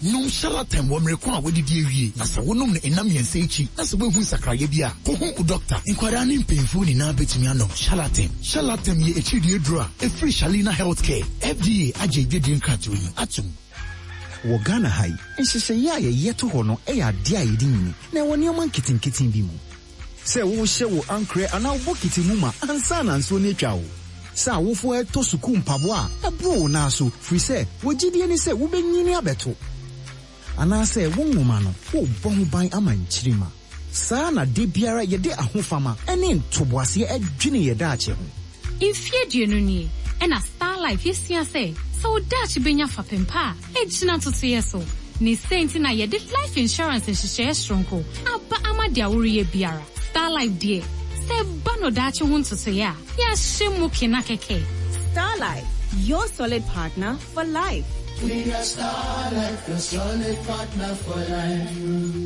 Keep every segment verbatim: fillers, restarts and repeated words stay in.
nom Charlatan wo mrekwa wo didi ewie na se wonom ne enam yense echi na se behu sakraye bia ko hu doctor inkwara ne mpemfu ni na betimi anom Charlatan Charlatan ye echi die dura e free Shalina Healthcare F D A aje dedi nkrato yi atum wo Ghana hai nhihye ya ye yeto ho no e ya de a yedi nyini na wo ne man kitinkitin bi mu se wo hye wo ankre ana wo bokiti mu ma ansa na nso ne twa wo sa wo fo e to suku mpabo a ebro na so free se wo gidie ni se wo benyini abeto ana se wo nwoma no wo bon ban amanchirima sa na de biara ye de ahofama ene ntoboase adwene ye da ache ho ifie duenu ni ena Star Life yesia se so dachi benya fapempa ejina toto yeso ni senti na ye de life insurance nhihye stronko aba amadia woriye biara Star Life die se bano dachi ho toto ya ya shemu kina keke Star Life, your solid partner for life. We are Star Life, your solid partner for life.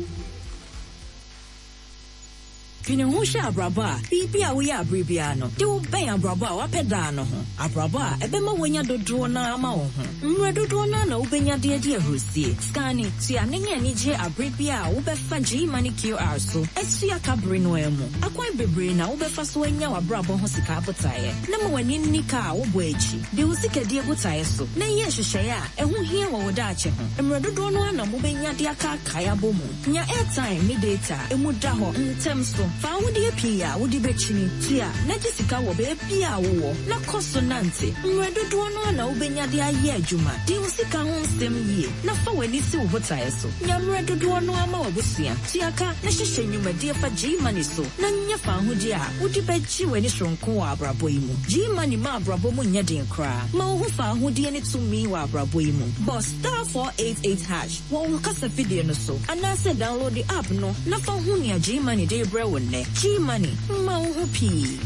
Kini husha abraba bibi a we abribia no de wo ben abraba wa peda no ho abraba ebe ma wonya dodo na ama wo ho mre dodo na na wo benya de de ahosie scanning ti anenya ni je abribia wo be fa G money Q R so esia kabre no emu akwan bebre na wo be fa so anya wa abraba ho sika botaye na ma wani nika wo bo echi de wo sika de botaye so na ye hwehwe a ehu hie wo wo da ache ho mre dodo no na mo benya de aka kaya bomu nya airtime ni data emu da ho ntem so fa wudi epia wudi bechini tia na jisika wo be bia wo na konsonante mredodo no na ubenya de aye adwuma di usika ho nsem yie na fa wani si wo botae so nya mredodo no ama wabusia tia ka na hyehyɛ nyuma de fa G money so na nya fa ho di a wudi bechi wani shronko wa abrabo yi mu G money ma abrabo mu nya den kra ma wo fa ho di ne tumi wa abrabo yi mu boss star four eight eight hash wo kasa video no so ana se download the app no na fa ho nya G money de brewo G Money, Mauhupi.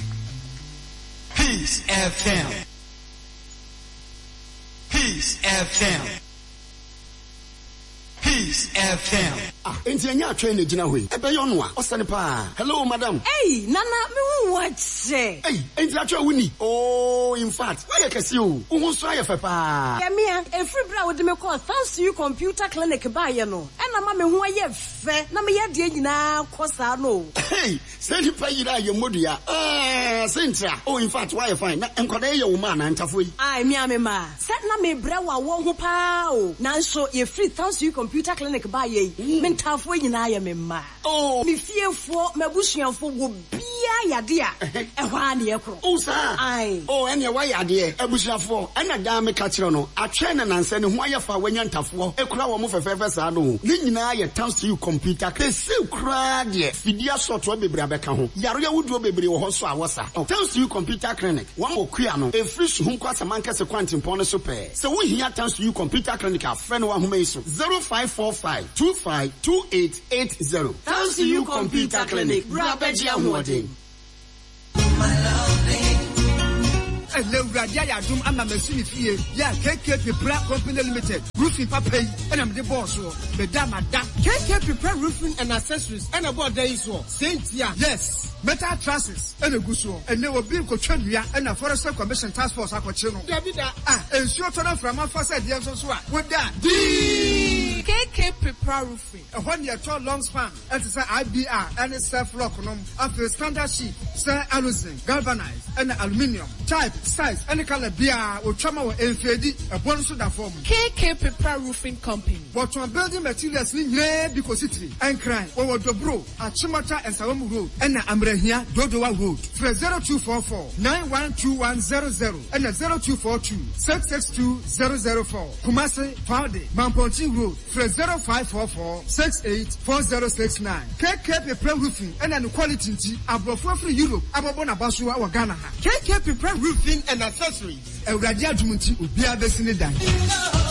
Peace F M. Peace F M. Peace F M. Ah, enti anya train e gina hoi. Ebe yo no a, osane pa. Hello madam. Hey, nana me hu wache. Hey, enti atwa wuni. Oh, in fact, why you kesi o? Uhun so aye fe pa. Ya me a, e free bra wo de me call thanks to you computer clinic ba ye no. E na ma me hu aye fe, na me ye de nyina kosa no. Hey, say di pa yira ye modua. Eh, sentra. Oh, in fact, why you fine? Na enkwada ye wo ma na ntafo yi. Ai, me a me ma. Set na me bra wa wo ho pa o. Nanso ye free thanks to you computer clinic ba ye. Me ntafo nyina ye me ma. Oh, me fiefo, me busuafo wo bia yade a. E hwa na ye kro. Oh, sir. Ai. Oh, ene wa yade e busuafo. Ena da me ka kire no. Atwe na nanse ne ho ayefa wanya ntafo. E kura wo mo fefefe sa no. Ni nyina ye thanks to you computer. Ke se kura de. Fidia soto bebre abeka ho. Yaro ya wudu bebre wo ho so awosa. Thanks to you computer clinic. One mo kua no. E free so ho kwasa manka se kwantin pon so pe. Se wo hia thanks to you computer clinic a friend wa homa iso. zero five four five two five two eight eight zero. Thanks to you computer clinic. Brabeji amwodin. And then Radia Yadum and Mamma Fie, ya K K P Black Company Limited, roofing papa, and I'm the boss, Madame Adam, K K P Prep Roofing and Accessories, and about days or Saint Ya, yes, metal trusses, and a gusso, and they will be Cochania and a Forest Commission Task Force Aquachino. Davida, ah, and short on from our first idea of what with that. D K K P Prep Roofing, a one year tall long span, and it's I B R and it's self lock after standard sheet, Sir Alusin, galvanized, and aluminium, type. Size any color beer or trauma or enfedi a bonus to that form. K K Paper Roofing Company. What one building materials in red because it's and crime over the bro at Chimata and Sawamu Road and Amrehia Dodowa Road. For zero two four four nine one two one zero zero and a zero two four two six six two zero zero four. Kumasi Faude Mamponti Road for zero five four four six eight four zero six nine. K K Paper Roofing and an quality above for Europe Ababona Basua or Ghana. K K Paper Roofing and accessories. A radiant munti ubia besini dan.